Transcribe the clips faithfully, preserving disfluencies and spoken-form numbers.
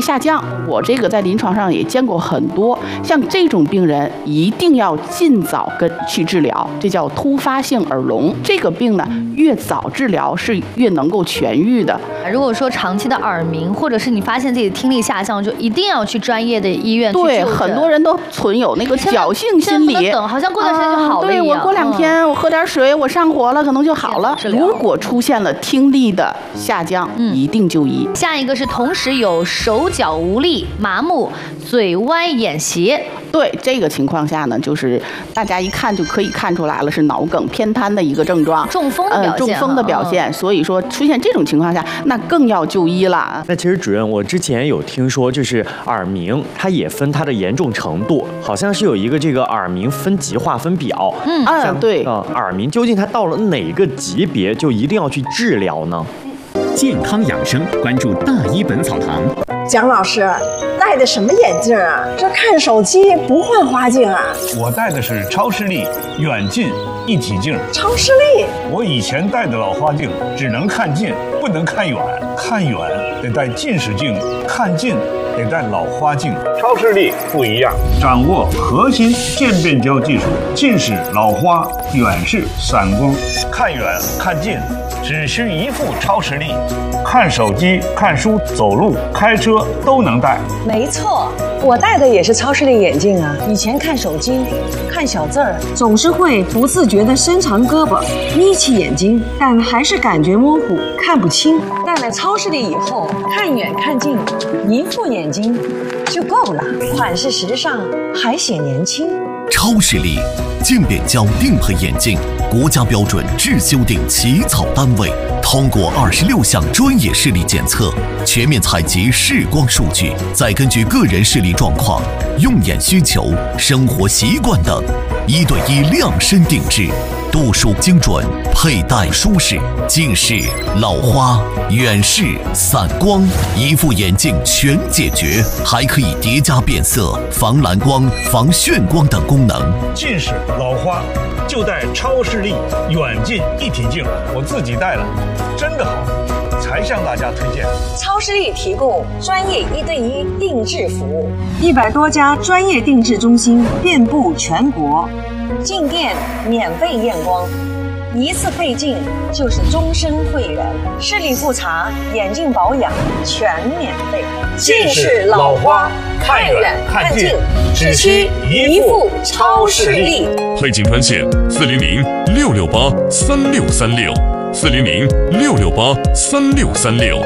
下降。我这个在临床上也见过很多，像这种病人一定要尽早跟去治疗，这叫突发性耳聋。这个病呢，越早治疗是越能够痊愈的。 如果说长期的耳鸣，或者是你发现自己听力下降，就一定要去专业的医院去就诊。 对，很多人都存有那个侥幸心理， 等好像过段时间就好了一样。 啊、对，我过两天、嗯、我喝点水，我上火了，可能就好了。如果出现了听力的下降，嗯、一定就医。 下一个是同时有手脚无力、麻木、嘴歪眼斜。 对，这个情况下呢，就是大家一看就可以看出来了，是脑梗偏瘫的一个症状， 中风的表现、 呃，中风的表现。嗯、所以说出现这种情况下，那更要就医了。 那其实主任，我之前有听说，就是耳鸣，它也分它的严重程度，好像是有一个这个耳鸣分级划分表。 嗯嗯，对。 呃，耳鸣究竟它到了哪个级别就一定要去治疗呢？ 健康养生，关注大医本草堂。 蒋老师，戴的什么眼镜啊？这看手机不换花镜啊？ 我戴的是超视力远近一体镜。 超视力？ 我以前戴的老花镜只能看近，不能看远。看远得戴近视镜，看近得戴老花镜。超视力不一样，掌握核心渐变焦技术，近视、老花、远视、散光，看远看近只需一副超视力，看手机、看书、走路、开车都能戴。 没错，我戴的也是超视力眼镜啊。以前看手机、看小字儿，总是会不自觉地伸长胳膊，眯起眼睛，但还是感觉模糊，看不清。戴了超视力以后，看远看近，一副眼睛就够了，款式时尚，还显年轻。 超视力渐变焦定配眼镜，国家标准制修订起草单位，通过二十六项专业视力检测，全面采集视光数据，再根据个人视力状况、用眼需求、生活习惯等，一对一量身定制，度数精准，佩戴舒适，近视、老花、远视、散光，一副眼镜全解决，还可以叠加变色、防蓝光、防眩光等功能。 近视、老花就戴超视力远近一体镜，我自己戴了，真的好，才向大家推荐。 超视力提供专业一对一定制服务，一百多家专业定制中心遍布全国，进店免费验光，一次配镜就是终身会员，视力复查、眼镜保养全免费。近视、老花看远看近，只需一副超视力。 配镜专线：四零零六六八三六三六，四零零六六八三六三六。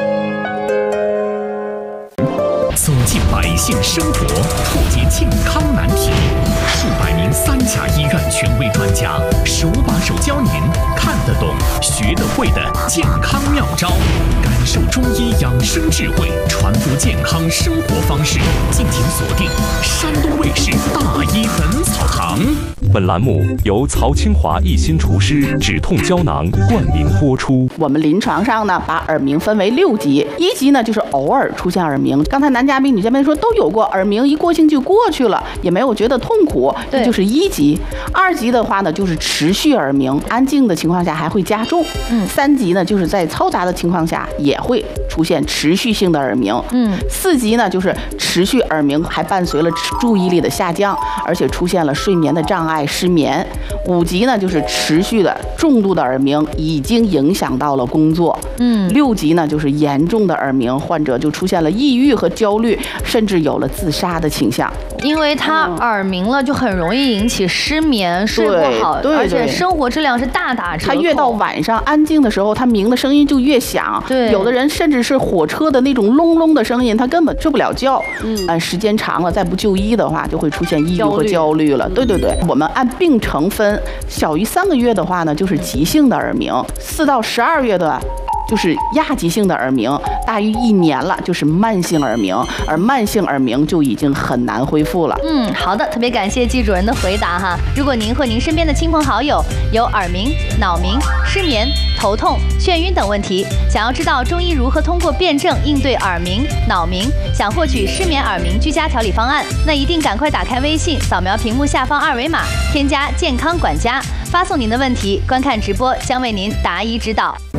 走进百姓生活，破解健康难题。数百名三甲医院权威专家手把手教您看得懂、学得会的健康妙招，感受中医养生智慧，传播健康生活方式。敬请锁定山东卫视大医本草堂。 本栏目由曹清华一心除湿止痛胶囊冠名播出。 我们临床上呢，把耳鸣分为六级，一级呢就是偶尔出现耳鸣，刚才男嘉宾、女嘉宾说都有过耳鸣，一过性就过去了，也没有觉得痛苦，这就是一级。二级的话呢，就是持续耳鸣，安静的情况下还会加重。嗯，三级呢，就是在嘈杂的情况下也会出现持续性的耳鸣。嗯，四级呢，就是持续耳鸣还伴随了注意力的下降，而且出现了睡眠的障碍、失眠。五级呢，就是持续的重度的耳鸣，已经影响到了工作。嗯，六级呢，就是严重的耳鸣，患者就出现了抑郁和焦虑，甚至有了自杀的倾向。 因为他耳鸣了，就很容易引起失眠、睡不好， 对对对， 而且生活质量是大打折扣。 他越到晚上安静的时候，他鸣的声音就越响。 对， 有的人甚至是火车的那种隆隆的声音，他根本睡不了觉。嗯，呃，时间长了再不就医的话，就会出现抑郁和焦虑了。对对对，我们按病程分，小于三个月的话呢，就是急性的耳鸣；四到十二月的就是亚急性的耳鸣，大于一年了就是慢性耳鸣，而慢性耳鸣就已经很难恢复了。 嗯，好的，特别感谢季主任的回答哈。如果您或您身边的亲朋好友有耳鸣、脑鸣、失眠、头痛、眩晕等问题，想要知道中医如何通过辩证应对耳鸣、脑鸣，想获取失眠耳鸣居家调理方案，那一定赶快打开微信，扫描屏幕下方二维码，添加健康管家，发送您的问题，观看直播将为您答疑指导。